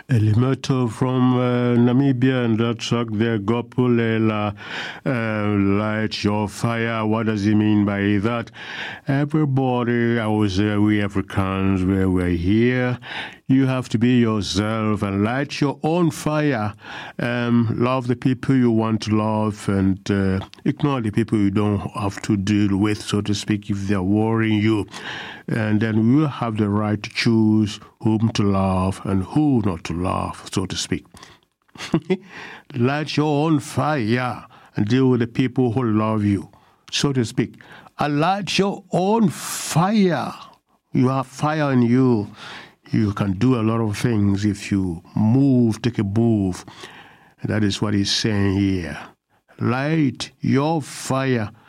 Elimeto from Namibia, and that track there, Gopulela, light your fire. What does he mean by that? Everybody, we Africans, we're here. You have to be yourself and light your own fire. Love the people you want to love and ignore the people you don't have to deal with, so to speak, if they're worrying you. And then you have the right to choose whom to love and who not to love, so to speak. Light your own fire and deal with the people who love you, so to speak. And light your own fire. You have fire in you. You can do a lot of things if you move, take a move. That is what he's saying here. Light your fire